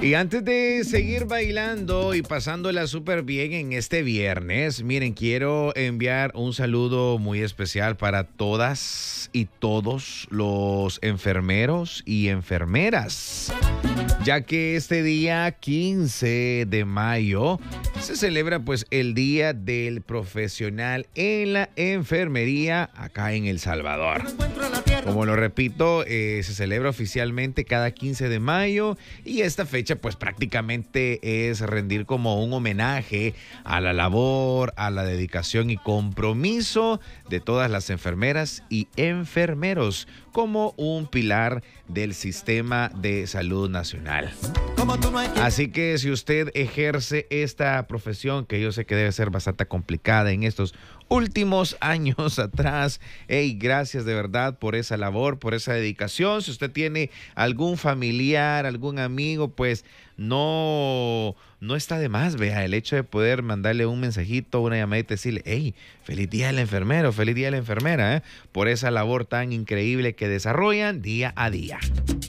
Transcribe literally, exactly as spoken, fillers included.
Y antes de seguir bailando y pasándola súper bien en este viernes, miren, quiero enviar un saludo muy especial para todas y todos los enfermeros y enfermeras, ya que este día quince de mayo se celebra pues el Día del Profesional en la Enfermería acá en El Salvador. Como lo repito, eh, se celebra oficialmente cada quince de mayo y esta fecha pues prácticamente es rendir como un homenaje a la labor, a la dedicación y compromiso de todas las enfermeras y enfermeros como un pilar del sistema de salud nacional. Así que si usted ejerce esta profesión, que yo sé que debe ser bastante complicada en estos últimos años atrás, hey, gracias de verdad por esa labor, por esa dedicación. Si usted tiene algún familiar, algún amigo, pues no, no está de más, vea, el hecho de poder mandarle un mensajito, una llamadita y decirle, hey, feliz día al enfermero, feliz día a la enfermera, ¿eh? Por esa labor tan increíble que desarrollan día a día.